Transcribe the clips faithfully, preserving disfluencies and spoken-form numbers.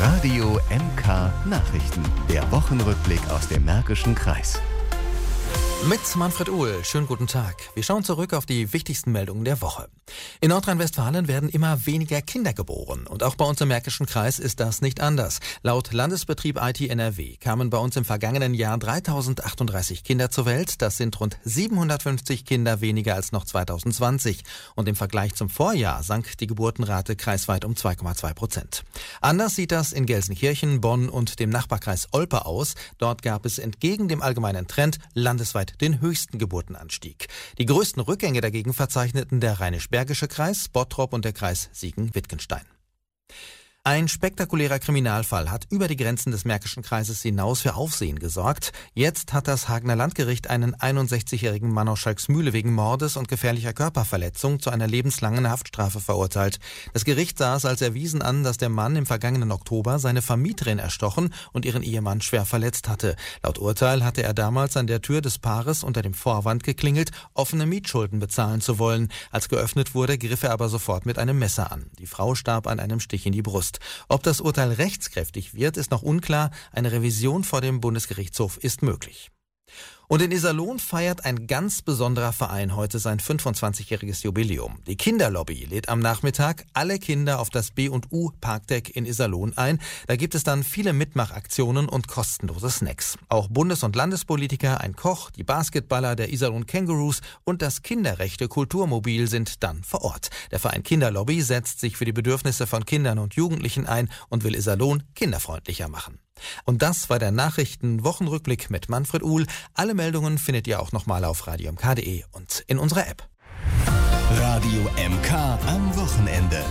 Radio M K Nachrichten. Der Wochenrückblick aus dem Märkischen Kreis. Mit Manfred Uhl, schönen guten Tag. Wir schauen zurück auf die wichtigsten Meldungen der Woche. In Nordrhein-Westfalen werden immer weniger Kinder geboren. Und auch bei uns im Märkischen Kreis ist das nicht anders. Laut Landesbetrieb I T N R W kamen bei uns im vergangenen Jahr dreitausendachtunddreißig Kinder zur Welt. Das sind rund siebenhundertfünfzig Kinder weniger als noch zweitausendzwanzig. Und im Vergleich zum Vorjahr sank die Geburtenrate kreisweit um zwei Komma zwei Prozent. Anders sieht das in Gelsenkirchen, Bonn und dem Nachbarkreis Olpe aus. Dort gab es entgegen dem allgemeinen Trend landesweit den höchsten Geburtenanstieg. Die größten Rückgänge dagegen verzeichneten der Rheinisch-Bergische Kreis, Bottrop und der Kreis Siegen-Wittgenstein. Ein spektakulärer Kriminalfall hat über die Grenzen des Märkischen Kreises hinaus für Aufsehen gesorgt. Jetzt hat das Hagener Landgericht einen einundsechzigjährigen Mann aus Schalksmühle wegen Mordes und gefährlicher Körperverletzung zu einer lebenslangen Haftstrafe verurteilt. Das Gericht sah es als erwiesen an, dass der Mann im vergangenen Oktober seine Vermieterin erstochen und ihren Ehemann schwer verletzt hatte. Laut Urteil hatte er damals an der Tür des Paares unter dem Vorwand geklingelt, offene Mietschulden bezahlen zu wollen. Als geöffnet wurde, griff er aber sofort mit einem Messer an. Die Frau starb an einem Stich in die Brust. Ob das Urteil rechtskräftig wird, ist noch unklar. Eine Revision vor dem Bundesgerichtshof ist möglich. Und in Iserlohn feiert ein ganz besonderer Verein heute sein fünfundzwanzigjähriges Jubiläum. Die Kinderlobby lädt am Nachmittag alle Kinder auf das B und U Parkdeck in Iserlohn ein. Da gibt es dann viele Mitmachaktionen und kostenlose Snacks. Auch Bundes- und Landespolitiker, ein Koch, die Basketballer der Iserlohn Kangaroos und das Kinderrechte Kulturmobil sind dann vor Ort. Der Verein Kinderlobby setzt sich für die Bedürfnisse von Kindern und Jugendlichen ein und will Iserlohn kinderfreundlicher machen. Und das war der Nachrichten-Wochenrückblick mit Manfred Uhl. Alle Meldungen findet ihr auch nochmal auf radio m k punkt d e und in unserer App. Radio M K am Wochenende.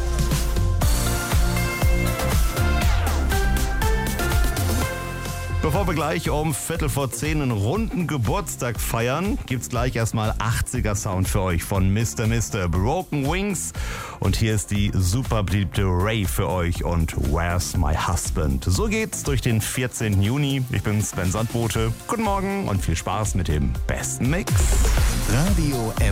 Bevor wir gleich um Viertel vor zehn einen runden Geburtstag feiern, gibt's gleich erstmal achtziger Sound für euch von Mister Mister Broken Wings. Und hier ist die super beliebte Ray für euch und Where's My Husband? So geht's durch den vierzehnten Juni. Ich bin Sven Sandbote. Guten Morgen und viel Spaß mit dem besten Mix. Radio M